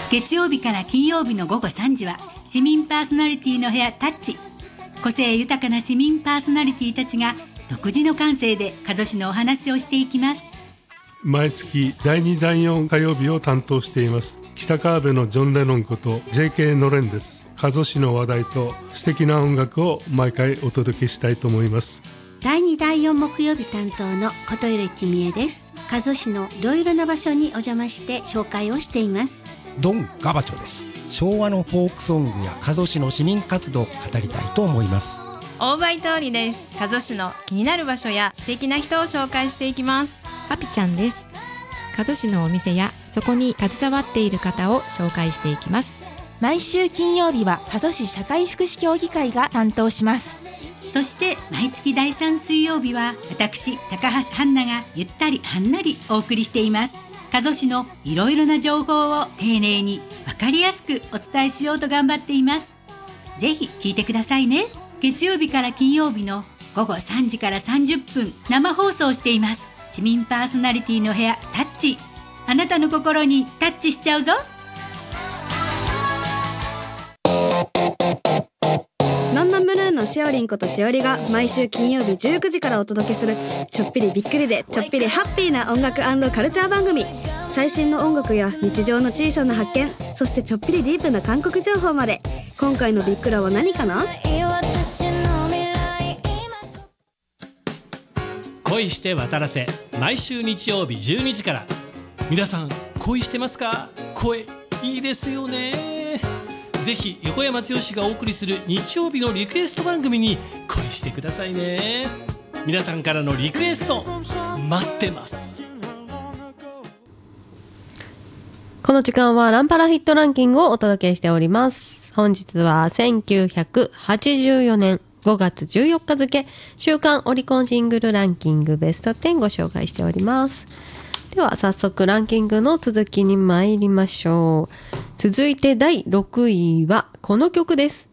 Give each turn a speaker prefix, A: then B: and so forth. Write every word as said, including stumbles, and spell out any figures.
A: 月曜日から金曜日の午後さんじは市民パーソナリティの部屋タッチ。個性豊かな市民パーソナリティたちが独自の感性で加須市のお話をしていきます。
B: 毎月だいにだいよん火曜日を担当しています北川辺のジョン・レノンこと ジェーケー のれんです。加須市の話題と素敵な音楽を毎回お届けしたいと思います。
C: だいにだいよん木曜日担当の琴入きみえです。加須市のいろいろな場所にお邪魔して紹介をしています。
D: ドン・ガバチョです。昭和のフォークソングや加須市の市民活動を語りたいと思います。
E: 大場井通りです。加須市の気になる場所や素敵な人を紹介していきます。
F: パピちゃんです。加須市のお店やそこに携わっている方を紹介していきます。
G: 毎週金曜日は加須市社会福祉協議会が担当します。
A: そして毎月だいさん水曜日は私高橋はんながゆったりはんなりお送りしています。加須市のいろいろな情報を丁寧に分かりやすくお伝えしようと頑張っています。ぜひ聞いてくださいね。月曜日から金曜日の午後さんじからさんじゅっぷん生放送しています。市民パーソナリティの部屋タッチ。あなたの心にタッチしちゃうぞ。
H: ノンノンブルーのしおりんことしおりが毎週金曜日じゅうくじからお届けするちょっぴりびっくりでちょっぴりハッピーな音楽&カルチャー番組。最新の音楽や日常の小さな発見、そしてちょっぴりディープな韓国情報まで。今回のビックラは何かな？
I: 恋して渡らせ、毎週日曜日じゅうにじから。皆さん恋してますか？声いいですよね。ぜひ横山剛がお送りする日曜日のリクエスト番組に恋してくださいね。皆さんからのリクエスト待ってます。
J: この時間はランパラヒットランキングをお届けしております。本日はせんきゅうひゃくはちじゅうよねんごがつじゅうよっか付週間オリコンシングルランキングベストじゅうご紹介しております。では早速ランキングの続きに参りましょう。続いてだいろくいはこの曲です。